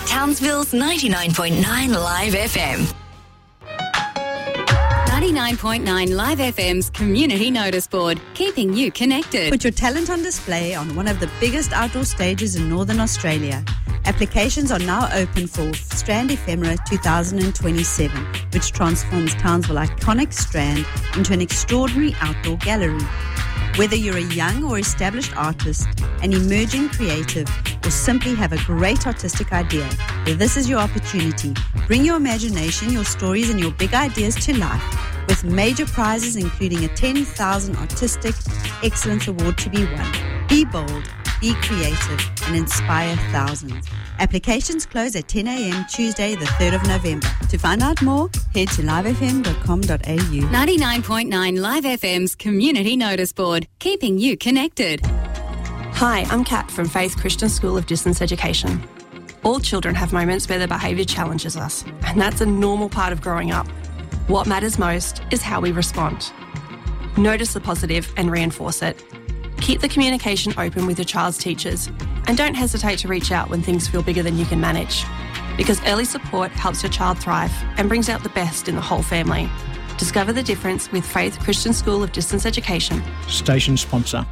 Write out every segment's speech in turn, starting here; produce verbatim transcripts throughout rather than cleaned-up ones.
Townsville's ninety-nine point nine Live F M. ninety-nine point nine Live F M's Community Notice Board, keeping you connected. Put your talent on display on one of the biggest outdoor stages in Northern Australia. Applications are now open for Strand Ephemera twenty twenty-seven, which transforms Townsville iconic Strand into an extraordinary outdoor gallery. Whether you're a young or established artist, an emerging creative, or simply have a great artistic idea, this is your opportunity. Bring your imagination, your stories, and your big ideas to life, with major prizes including a ten thousand Artistic Excellence Award to be won. Be bold, be creative, and inspire thousands. Applications close at ten a.m. Tuesday, the third of November. To find out more, head to live f m dot com dot a u. ninety-nine point nine Live F M's Community Notice Board, keeping you connected. Hi, I'm Kat from Faith Christian School of Distance Education. All children have moments where their behaviour challenges us, and that's a normal part of growing up. What matters most is how we respond. Notice the positive and reinforce it. Keep the communication open with your child's teachers, and don't hesitate to reach out when things feel bigger than you can manage, because early support helps your child thrive and brings out the best in the whole family. Discover the difference with Faith Christian School of Distance Education. Station sponsor.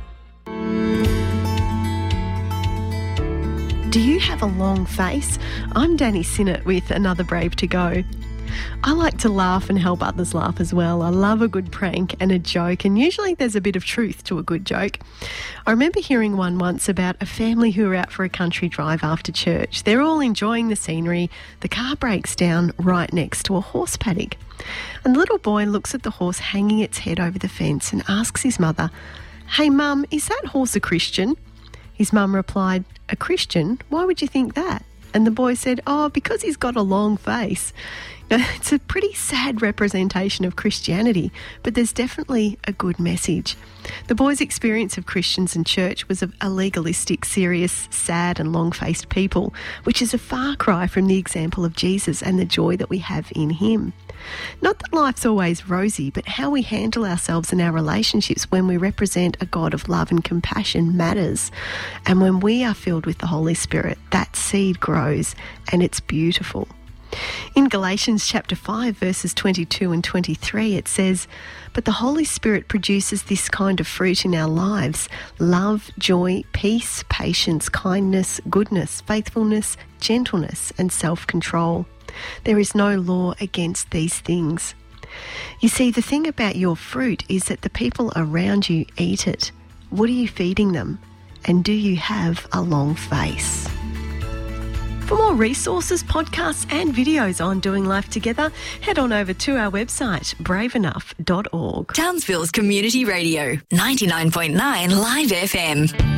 Do you have a long face? I'm Danny Sinnott with Another Brave to Go. I like to laugh and help others laugh as well. I love a good prank and a joke, and usually there's a bit of truth to a good joke. I remember hearing one once about a family who were out for a country drive after church. They're all enjoying the scenery. The car breaks down right next to a horse paddock, and the little boy looks at the horse hanging its head over the fence and asks his mother, "Hey Mum, is that horse a Christian?" His mum replied, "A Christian? Why would you think that?" And the boy said, "Oh, because he's got a long face." Now, it's a pretty sad representation of Christianity, but there's definitely a good message. The boy's experience of Christians and church was of a legalistic, serious, sad and long-faced people, which is a far cry from the example of Jesus and the joy that we have in him. Not that life's always rosy, but how we handle ourselves in our relationships when we represent a God of love and compassion matters. And when we are filled with the Holy Spirit, that seed grows and it's beautiful. In Galatians chapter five, verses twenty-two and twenty-three, it says, "But the Holy Spirit produces this kind of fruit in our lives: love, joy, peace, patience, kindness, goodness, faithfulness, gentleness, and self-control. There is no law against these things." You see, the thing about your fruit is that the people around you eat it. What are you feeding them? And do you have a long face? For more resources, podcasts and videos on doing life together, head on over to our website, brave enough dot org. Townsville's Community Radio, ninety-nine point nine Live F M.